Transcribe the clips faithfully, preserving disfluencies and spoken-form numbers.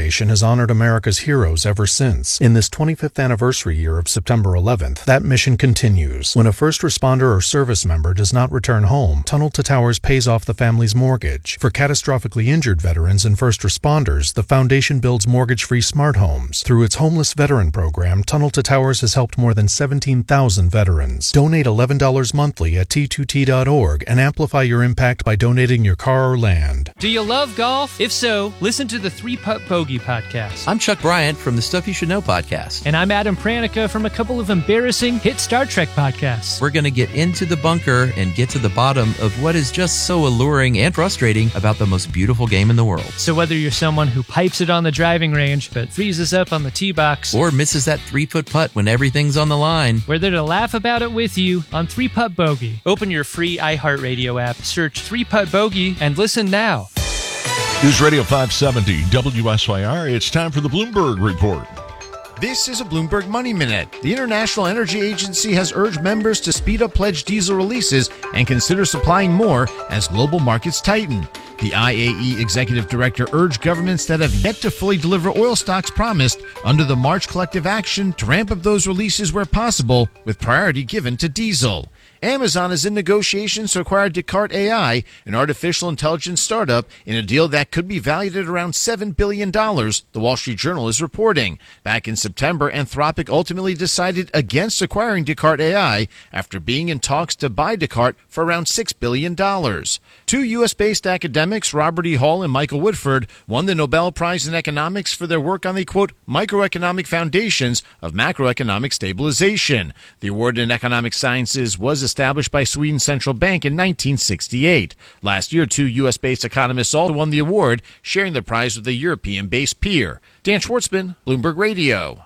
Foundation has honored America's heroes ever since. In this twenty-fifth anniversary year of September eleventh, that mission continues. When a first responder or service member does not return home, Tunnel to Towers pays off the family's mortgage. For catastrophically injured veterans and first responders, the Foundation builds mortgage-free smart homes. Through its Homeless Veteran Program, Tunnel to Towers has helped more than seventeen thousand veterans. Donate eleven dollars monthly at T two T dot org and amplify your impact by donating your car or land. Do you love golf? If so, listen to the Three Putt Bogey podcast. I'm Chuck Bryant from the Stuff You Should Know podcast. And I'm Adam Pranica from a couple of embarrassing hit Star Trek podcasts. We're going to get into the bunker and get to the bottom of what is just so alluring and frustrating about the most beautiful game in the world. So whether you're someone who pipes it on the driving range but freezes up on the tee box, or misses that three-foot putt when everything's on the line, we're there to laugh about it with you on Three Putt Bogey. Open your free iHeartRadio app, search Three Putt Bogey, and listen now. News Radio five seventy W S Y R. It's time for the Bloomberg Report. This is a Bloomberg Money Minute. The International Energy Agency has urged members to speed up pledged diesel releases and consider supplying more as global markets tighten. The I A E executive director urged governments that have yet to fully deliver oil stocks promised under the March collective action to ramp up those releases where possible, with priority given to diesel. Amazon is in negotiations to acquire Descartes A I, an artificial intelligence startup, in a deal that could be valued at around seven billion dollars, the Wall Street Journal is reporting. Back in September, Anthropic ultimately decided against acquiring Descartes A I after being in talks to buy Descartes for around six billion dollars. Two U S-based academics, Robert E. Hall and Michael Woodford, won the Nobel Prize in Economics for their work on the, quote, microeconomic foundations of macroeconomic stabilization. The award in economic sciences was established by Sweden's central bank in nineteen sixty-eight. Last year, two U S-based economists also won the award, sharing the prize with a European-based peer. Dan Schwartzman, Bloomberg Radio.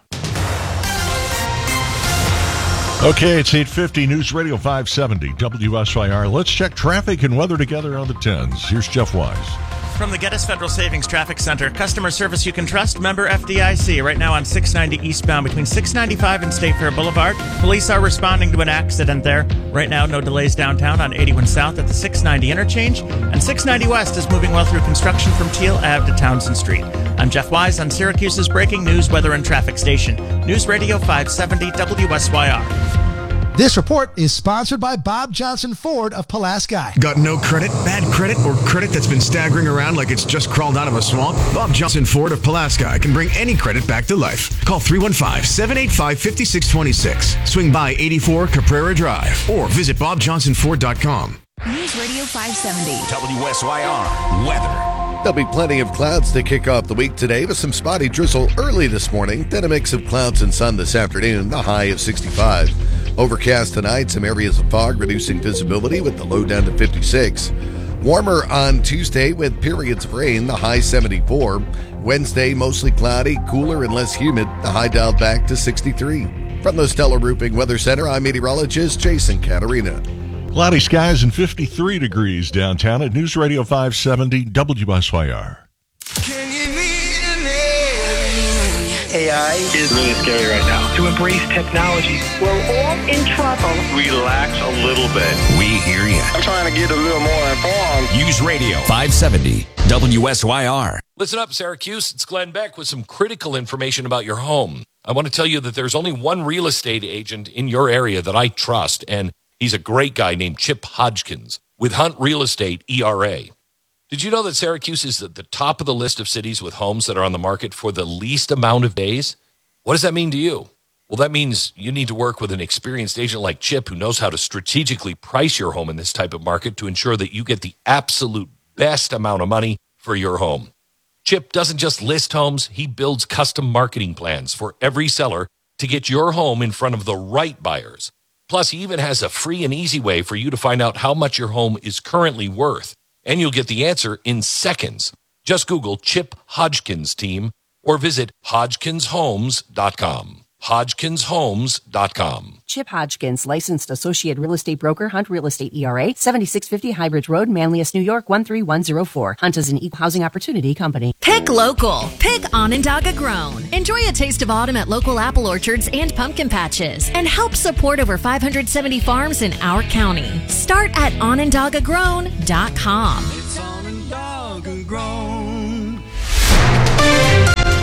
Okay, it's eight fifty News Radio five seventy W S Y R. Let's check traffic and weather together on the tens. Here's Jeff Wise. From the Geddes Federal Savings Traffic Center, customer service you can trust, member F D I C. Right now on six ninety eastbound between six ninety-five and State Fair Boulevard. Police are responding to an accident there. Right now, no delays downtown on eighty-one South at the six ninety interchange. And six ninety West is moving well through construction from Teal Ave to Townsend Street. I'm Jeff Wise on Syracuse's breaking news, weather, and traffic station. News Radio five seventy W S Y R. This report is sponsored by Bob Johnson Ford of Pulaski. Got no credit, bad credit, or credit that's been staggering around like it's just crawled out of a swamp? Bob Johnson Ford of Pulaski can bring any credit back to life. Call three one five, seven eight five, five six two six. Swing by eighty-four Caprera Drive or visit bob johnson ford dot com. News Radio five seventy W S Y R weather. There'll be plenty of clouds to kick off the week today with some spotty drizzle early this morning, then a mix of clouds and sun this afternoon, the high of sixty-five. Overcast tonight, some areas of fog reducing visibility with the low down to fifty-six. Warmer on Tuesday with periods of rain, the high seventy-four. Wednesday, mostly cloudy, cooler and less humid, the high dialed back to sixty-three. From the Stellar Roofing Weather Center, I'm meteorologist Jason Caterina. Cloudy skies and fifty-three degrees downtown at News Radio five seventy W S Y R. A I is really scary right now. To embrace technology. We're all in trouble. Relax a little bit. We hear you. I'm trying to get a little more informed. News Radio five seventy W S Y R. Listen up, Syracuse. It's Glenn Beck with some critical information about your home. I want to tell you that there's only one real estate agent in your area that I trust, and he's a great guy named Chip Hodgkins with Hunt Real Estate E R A. Did you know that Syracuse is at the top of the list of cities with homes that are on the market for the least amount of days? What does that mean to you? Well, that means you need to work with an experienced agent like Chip who knows how to strategically price your home in this type of market to ensure that you get the absolute best amount of money for your home. Chip doesn't just list homes, he builds custom marketing plans for every seller to get your home in front of the right buyers. Plus, he even has a free and easy way for you to find out how much your home is currently worth. And you'll get the answer in seconds. Just Google Chip Hodgkins Team or visit hodgkins homes dot com. hodgkins homes dot com. Chip Hodgkins, licensed associate real estate broker, Hunt Real Estate E R A, seventy-six fifty High Bridge Road, Manlius, New York, one three one zero four. Hunt is an equal housing opportunity company. Pick local. Pick Onondaga Grown. Enjoy a taste of autumn at local apple orchards and pumpkin patches. And help support over five hundred seventy farms in our county. Start at onondaga grown dot com. It's Onondaga Grown.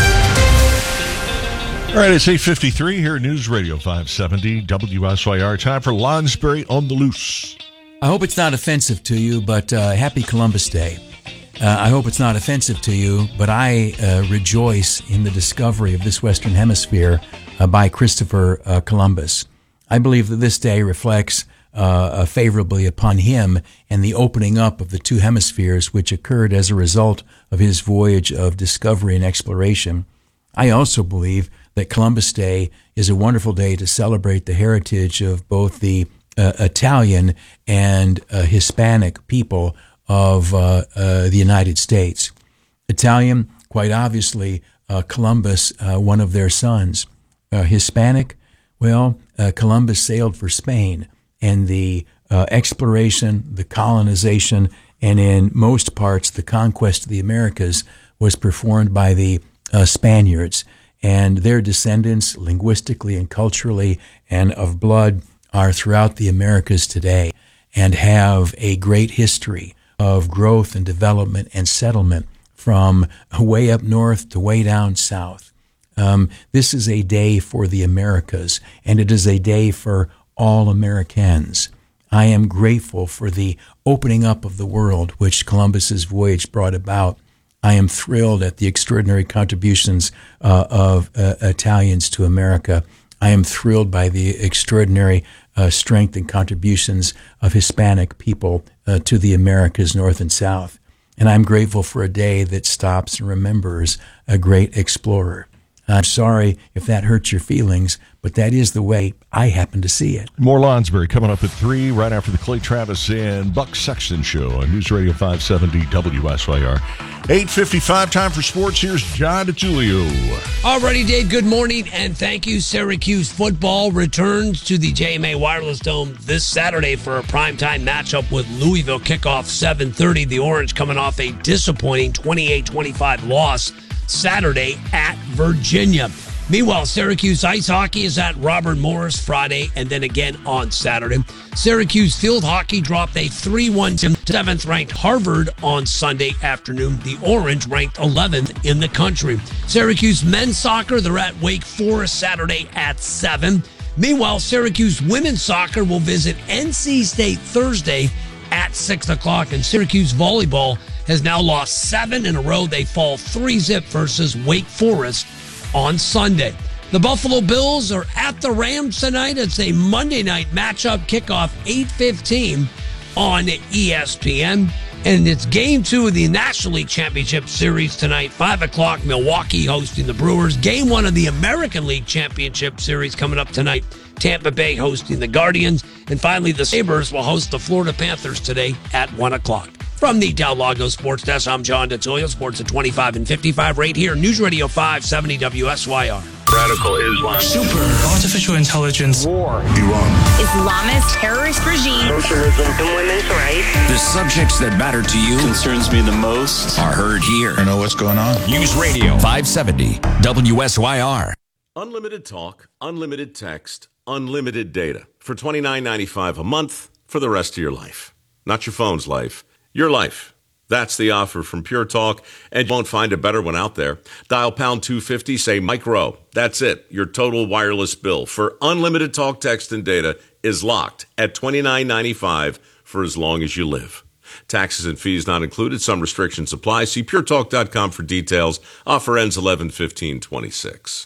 All right, it's eight fifty-three here at News Radio five seventy W S Y R. Time for Lonsberry on the Loose. I hope it's not offensive to you, but uh, happy Columbus Day. Uh, I hope it's not offensive to you, but I uh, rejoice in the discovery of this Western Hemisphere uh, by Christopher uh, Columbus. I believe that this day reflects uh, favorably upon him and the opening up of the two hemispheres, which occurred as a result of his voyage of discovery and exploration. I also believe that Columbus Day is a wonderful day to celebrate the heritage of both the uh, Italian and uh, Hispanic people of uh, uh, the United States. Italian, quite obviously, uh, Columbus, uh, one of their sons. Uh, Hispanic, well, uh, Columbus sailed for Spain, and the uh, exploration, the colonization, and in most parts, the conquest of the Americas was performed by the uh, Spaniards. And their descendants, linguistically and culturally and of blood, are throughout the Americas today and have a great history of growth and development and settlement from way up north to way down south. Um, this is a day for the Americas, and it is a day for all Americans. I am grateful for the opening up of the world which Columbus's voyage brought about. I am thrilled at the extraordinary contributions uh, of uh, Italians to America. I am thrilled by the extraordinary uh, strength and contributions of Hispanic people uh, to the Americas, North and South. And I'm grateful for a day that stops and remembers a great explorer. I'm sorry if that hurts your feelings, but that is the way I happen to see it. More Lonsberry coming up at three, right after the Clay Travis and Buck Sexton Show on News Radio five seventy W S Y R. eight fifty-five, time for sports. Here's John DeTulio. Alrighty, Dave, good morning, and thank you. Syracuse football returns to the J M A Wireless Dome this Saturday for a primetime matchup with Louisville. Kickoff seven thirty. The Orange coming off a disappointing twenty-eight twenty-five loss Saturday at Virginia. Meanwhile, Syracuse ice hockey is at Robert Morris Friday and then again on Saturday. Syracuse field hockey dropped a three one to seventh-ranked Harvard on Sunday afternoon. The Orange ranked eleventh in the country. Syracuse men's soccer, they're at Wake Forest Saturday at seven. Meanwhile, Syracuse women's soccer will visit N C State Thursday at six o'clock. And Syracuse volleyball has now lost seven in a row. They fall three zip versus Wake Forest on Sunday. The Buffalo Bills are at the Rams tonight. It's a Monday night matchup, kickoff eight fifteen on E S P N. And it's game two of the National League Championship Series tonight, five o'clock, Milwaukee hosting the Brewers. Game one of the American League Championship Series coming up tonight, Tampa Bay hosting the Guardians. And finally, the Sabres will host the Florida Panthers today at one o'clock. From the Del Lago Sports Desk, I'm John DeTulio. Sports at twenty-five and fifty-five right here. News Radio five seventy W S Y R. Radical Islam. Super. Artificial intelligence. War. Iran. Islamist terrorist regime. Socialism and women's rights. The subjects that matter to you Concerns me the most are heard here. I know what's going on. News Radio five seventy W S Y R. Unlimited talk, unlimited text, unlimited data for twenty-nine ninety-five a month for the rest of your life. Not your phone's life, your life. That's the offer from Pure Talk, and you won't find a better one out there. Dial pound two fifty, say Mike Rowe. That's it. Your total wireless bill for unlimited talk, text, and data is locked at twenty-nine ninety-five for as long as you live. Taxes and fees not included. Some restrictions apply. See pure talk dot com for details. Offer ends eleven fifteen twenty-six.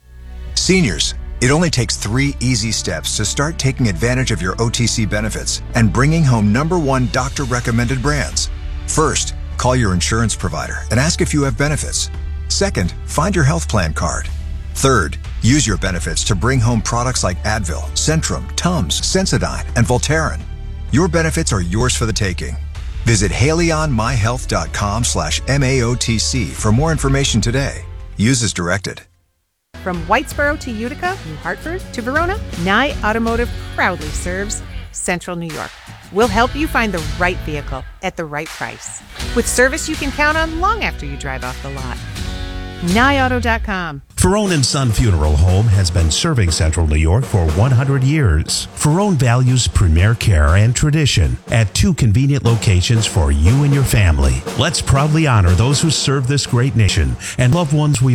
Seniors, it only takes three easy steps to start taking advantage of your O T C benefits and bringing home number one doctor-recommended brands. First, call your insurance provider and ask if you have benefits. Second, find your health plan card. Third, use your benefits to bring home products like Advil, Centrum, Tums, Sensodyne, and Voltaren. Your benefits are yours for the taking. Visit haleyonmyhealth.com slash MAOTC for more information today. Use as directed. From Whitesboro to Utica, New Hartford to Verona, Nye Automotive proudly serves Central New York. We'll help you find the right vehicle at the right price with service you can count on long after you drive off the lot. Nye Auto dot com. Ferrone and Son Funeral Home has been serving Central New York for one hundred years. Ferrone values premier care and tradition at two convenient locations for you and your family. Let's proudly honor those who serve this great nation and loved ones we